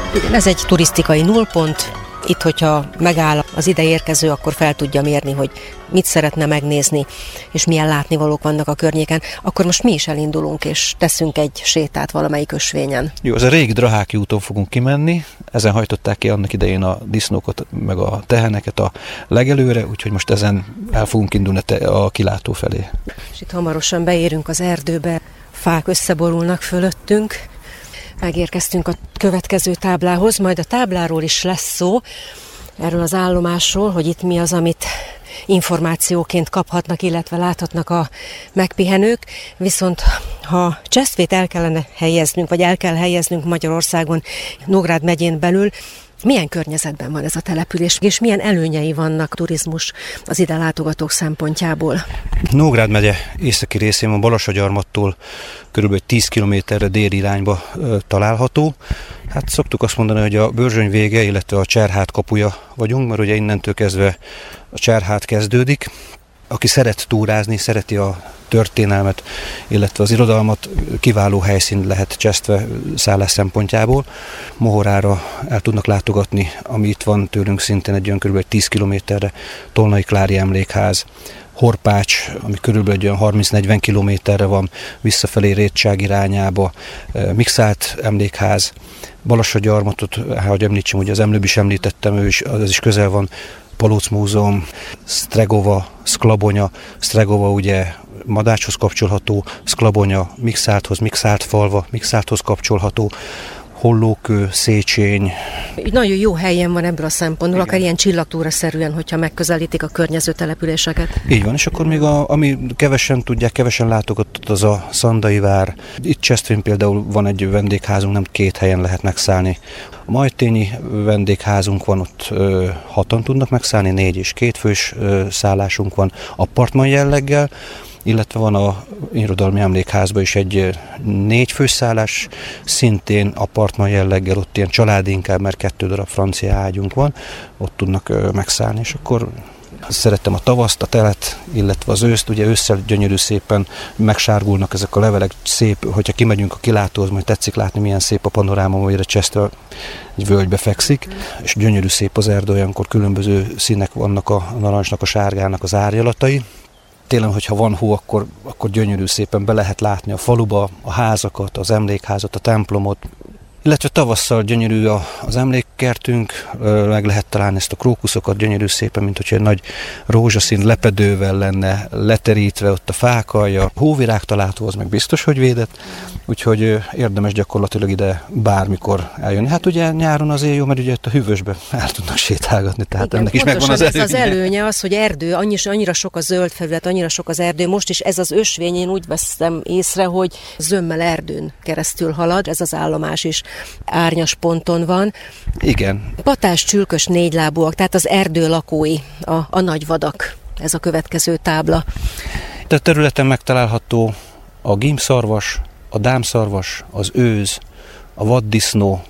Igen, ez egy turisztikai nullpont. Itt, hogyha megáll az ide érkező, akkor fel tudja mérni, hogy mit szeretne megnézni, és milyen látnivalók vannak a környéken. Akkor most mi is elindulunk, és teszünk egy sétát valamelyik ösvényen. Jó, ez a régi Draháki úton fogunk kimenni. Ezen hajtották ki annak idején a disznókat, meg a teheneket a legelőre, úgyhogy most ezen el fogunk indulni a kilátó felé. És itt hamarosan beérünk az erdőbe, fák összeborulnak fölöttünk. Megérkeztünk a következő táblához, majd a tábláról is lesz szó, erről az állomásról, hogy itt mi az, amit információként kaphatnak, illetve láthatnak a megpihenők, viszont ha Csesztvét el kellene helyeznünk, vagy el kell helyeznünk Magyarországon, Nógrád megyén belül, milyen környezetben van ez a település, és milyen előnyei vannak a turizmus az ide látogatók szempontjából? Nógrád megye északi részén van, Balassagyarmattól körülbelül 10 kilométerre déli irányba található. Hát szoktuk azt mondani, hogy a Börzsöny vége, illetve a Cserhát kapuja vagyunk, mert ugye innentől kezdve a Cserhát kezdődik. Aki szeret túrázni, szereti a történelmet, illetve az irodalmat, kiváló helyszín lehet Csesztve szállás szempontjából. Mohorára el tudnak látogatni, ami itt van tőlünk szintén egy olyan kb. 10 kilométerre, Tolnai Klári emlékház, Horpács, ami körülbelül olyan 30-40 kilométerre van visszafelé Rétság irányába, Mikszált emlékház, Balassagyarmatot, hogy említsem, ugye az előbb is említettem, az is közel van, Palóc Múzeum, Sztregova, Szklabonya, Sztregova ugye Madácshoz kapcsolható, Szklabonya Mikszálthoz, Mikszáltfalva, Mikszálthoz kapcsolható, Hollókő, Szécsény. Nagyon jó helyen van ebből a szempontból, akár ilyen csillagtúra-szerűen, hogyha megközelítik a környező településeket. Így van, és akkor még ami kevesen tudják, kevesen látogatott, az a Szandai vár. Itt Csesztvén például van egy vendégházunk, nem 2 helyen lehet megszállni. A Majtényi vendégházunk van, ott 6-an tudnak megszállni, 4 és 2 fős szállásunk van, apartman jelleggel, illetve van a irodalmi emlékházban is egy 4 fős szállás, szintén apartman jelleggel, ott ilyen családi inkább, mert 2 darab francia ágyunk van, ott tudnak megszállni, és akkor szerettem a tavaszt, a telet, illetve az őszt, ugye ősszel gyönyörű szépen megsárgulnak ezek a levelek, szép, hogyha kimegyünk a kilátóhoz, majd tetszik látni, milyen szép a panoráma, amire Csesztve egy völgybe fekszik, és gyönyörű szép az erdő, olyankor különböző színek vannak a narancsnak, a sárgának az árjalatai. Télen, hogyha van hó, akkor gyönyörű szépen be lehet látni a faluba, a házakat, az emlékházat, a templomot, illetve tavasszal gyönyörű az emlékkertünk, meg lehet találni ezt a krókuszokat gyönyörű szépen, mint hogyha egy nagy rózsaszín lepedővel lenne leterítve ott a fákalja. Hóvirág található, az meg biztos, hogy védett, úgyhogy érdemes gyakorlatilag ide bármikor eljönni. Hát ugye nyáron azért jó, mert ugye itt a hűvösbe el tudnak sétálgatni, tehát igen, ennek is megvan az előnye. Ez az előnye az, hogy erdő, annyira sok a zöld felület, annyira sok az erdő. Most is ez az ösvény, én úgy veszem észre, hogy zömmel erdőn keresztül halad, ez az állomás is árnyas ponton van. Igen. Patás, csülkös, négylábúak, tehát az erdő lakói, a nagyvadak, ez a következő tábla. Itt a területen megtalálható a gímszarvas, a dámszarvas, az őz, a vaddisznó.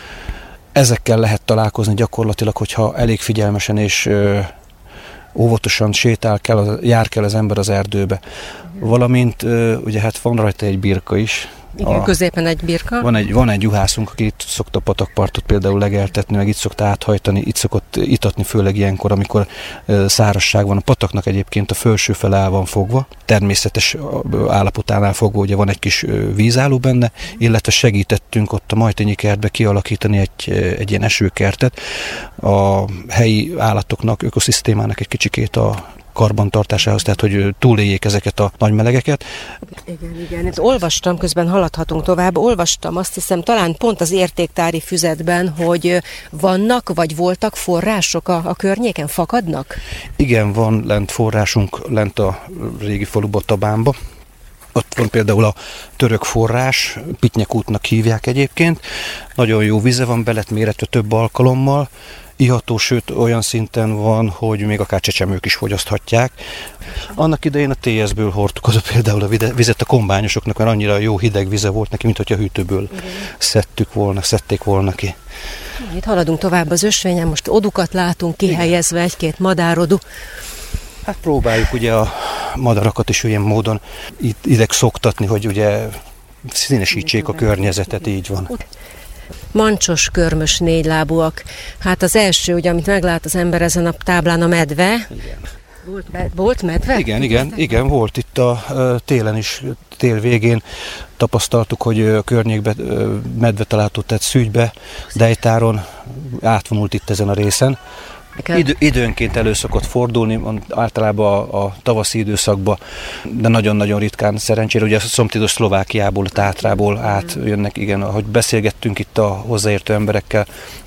Ezekkel lehet találkozni gyakorlatilag, hogyha elég figyelmesen és óvatosan jár kell az ember az erdőbe. Valamint ugye hát van rajta egy birka is. Igen, középen egy birka. Van egy juhászunk, aki itt szokta a patakpartot például legeltetni, meg itt szokta áthajtani, itt szokott itatni, főleg ilyenkor, amikor szárazság van. A pataknak egyébként a felső fele el van fogva, természetes állapotánál fogva, ugye van egy kis vízálló benne, illetve segítettünk ott a Majtényi kertbe kialakítani egy ilyen esőkertet. A helyi állatoknak, ökoszisztémának egy kicsikét a karbantartásához, tehát hogy túléljék ezeket a nagy melegeket. Igen. Itt olvastam, közben haladhatunk tovább, olvastam, azt hiszem, talán pont az értéktári füzetben, hogy vannak, vagy voltak források a környéken, fakadnak? Igen, van lent forrásunk, lent a régi faluba, Tabánba. Ott van például a török forrás, Pitnyek útnak hívják egyébként. Nagyon jó vize van, be lett méretve több alkalommal. Iható, sőt olyan szinten van, hogy még akár csecsemők is fogyaszthatják. Annak idején a TS-ből hordtuk oda például a vizet a kombányosoknak, mert annyira jó hideg vize volt neki, mint hogyha a hűtőből szedték volna ki. Itt haladunk tovább az ösvényen, most odukat látunk kihelyezve, egy-két madárodu. Hát próbáljuk ugye a madarakat is olyan módon ideg szoktatni, hogy ugye színesítsék a környezetet, így van. Mancsos, körmös, négylábúak. Hát az első, ugye, amit meglát az ember ezen a táblán, a medve. Igen. Volt medve? Igen, volt itt a télen is, tél végén tapasztaltuk, hogy a környékben medve található, tehát Szügybe, Dejtáron átvonult itt ezen a részen. Időnként elő szokott fordulni, általában a tavaszi időszakban, de nagyon-nagyon ritkán. Szerencsére ugye a szomszédos Szlovákiából, a Tátrából átjönnek, igen, ahogy beszélgettünk itt a hozzáértő emberekkel,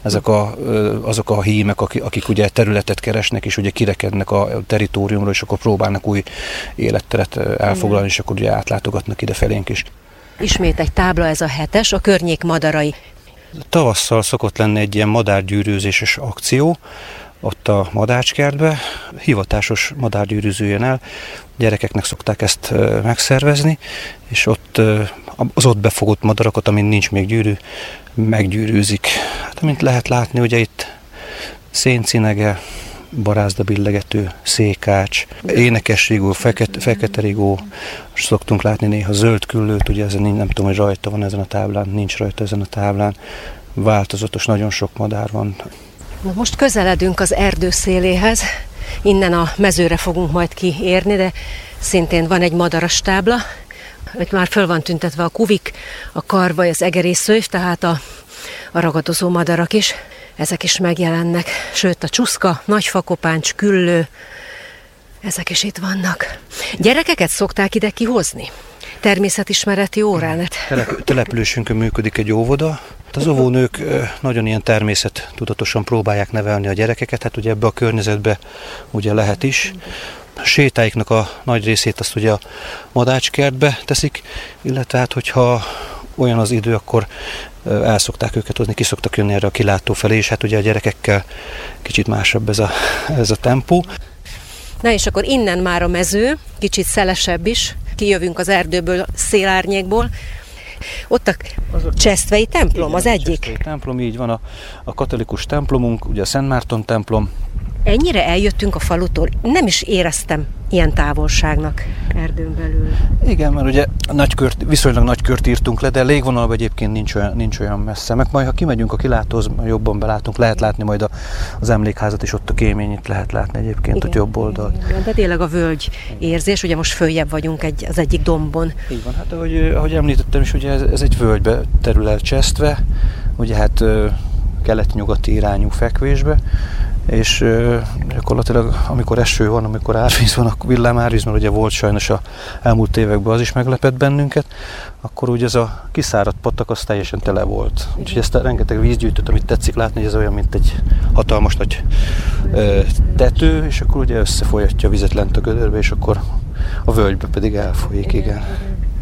azok a hímek, akik ugye területet keresnek, és ugye kirekednek a territóriumról, és akkor próbálnak új életteret elfoglalni, és akkor ugye átlátogatnak ide felénk is. Ismét egy tábla, ez a 7-es, a környék madarai. Tavasszal szokott lenni egy ilyen madárgyűrűzéses akció, ott a Madácskertbe, hivatásos madárgyűrűző jön el, gyerekeknek szokták ezt megszervezni, és ott az ott befogott madarakat, amin nincs még gyűrű, meggyűrűzik. Hát, amint lehet látni, ugye itt széncinege, barázda billegető, székács, énekes rigó, fekete rigó, szoktunk látni néha zöld küllőt, ugye ezen nem tudom, hogy rajta van ezen a táblán, nincs rajta ezen a táblán, változatos, nagyon sok madár van. Na most közeledünk az erdő széléhez, innen a mezőre fogunk majd kiérni, de szintén van egy madaras tábla, itt már föl van tüntetve a kuvik, a karvaj, az egerészőv, tehát a ragadozó madarak is, ezek is megjelennek, sőt a csuszka, nagyfakopáncs, küllő, ezek is itt vannak. Gyerekeket szokták ide kihozni? Természetismereti órán? Településünkön működik egy óvoda. Az óvónők nagyon ilyen természettudatosan próbálják nevelni a gyerekeket, hát ugye ebbe a környezetbe ugye lehet is. A sétáiknak a nagy részét azt ugye a Madácskertbe teszik, illetve hát hogyha olyan az idő, akkor el szokták őket hozni, ki szoktak jönni erre a kilátó felé, és hát ugye a gyerekekkel kicsit másabb ez a tempó. Na és akkor innen már a mező, kicsit szelesebb is, kijövünk az erdőből, szélárnyékból. Ott a Csesztvei templom, igen, az egyik. A Csesztvei templom, így van a katolikus templomunk, ugye a Szent Márton templom. Ennyire eljöttünk a falutól, nem is éreztem ilyen távolságnak erdőn belül. Igen, mert ugye viszonylag nagy kört írtunk le, de légvonalban egyébként nincs olyan messze. Meg majd, ha kimegyünk a kilátóhoz, jobban belátunk, lehet látni majd az emlékházat, és ott a kéményit lehet látni egyébként, igen, a jobb oldalt. Igen, de tényleg a völgy érzés, ugye most följebb vagyunk az egyik dombon. Így van, hát ahogy említettem is, ugye ez egy völgybe terül el Csesztve, ugye hát kelet-nyugati irányú fekvésbe, és gyakorlatilag amikor eső van, amikor árvíz van, akkor villámárvíz, mert ugye volt sajnos az elmúlt években, az is meglepett bennünket, akkor ugye ez a kiszáradt patak az teljesen tele volt. Úgyhogy ezt a rengeteg vízgyűjtőt, amit tetszik látni, hogy ez olyan, mint egy hatalmas nagy tető, és akkor ugye összefolyatja a vizet lent a gödörbe, és akkor a völgybe pedig elfolyik, igen.